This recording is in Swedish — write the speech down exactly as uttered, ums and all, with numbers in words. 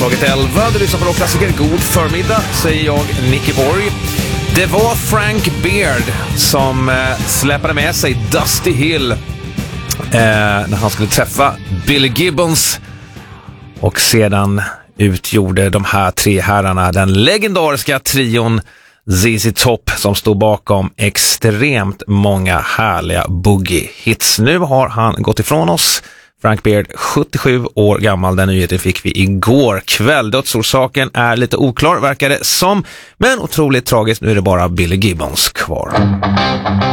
slaget elva. Du lyssnar på rockklassiker. God förmiddag, säger jag, Nicky Borg. Det var Frank Beard som eh, släppade med sig Dusty Hill eh, när han skulle träffa Billy Gibbons. Och sedan utgjorde de här tre herrarna den legendariska trion Z Z Top som stod bakom extremt många härliga boogie-hits. Nu har han gått ifrån oss. Frank Beard, sjuttiosju år gammal. Den nyheten fick vi igår kväll. Dödsorsaken är lite oklar, verkar det som. Men otroligt tragiskt, nu är det bara Billy Gibbons kvar.